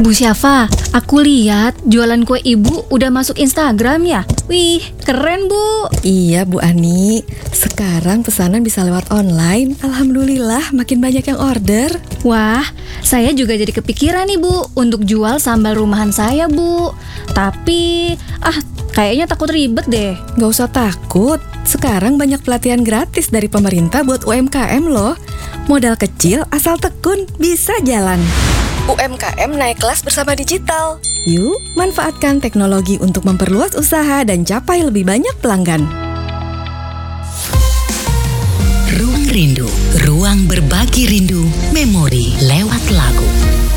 Bu Syafa, aku lihat jualan kue ibu udah masuk Instagram ya. Wih, keren Bu. Iya Bu Ani, sekarang pesanan bisa lewat online. Alhamdulillah makin banyak yang order. Wah, saya juga jadi kepikiran nih Bu untuk jual sambal rumahan saya Bu. Tapi, kayaknya takut ribet deh. Gak usah takut, sekarang banyak pelatihan gratis dari pemerintah buat UMKM loh. Modal kecil asal tekun bisa jalan. UMKM naik kelas bersama digital. Yuk, manfaatkan teknologi untuk memperluas usaha dan capai lebih banyak pelanggan. Ruang Rindu, ruang berbagi rindu, memori lewat lagu.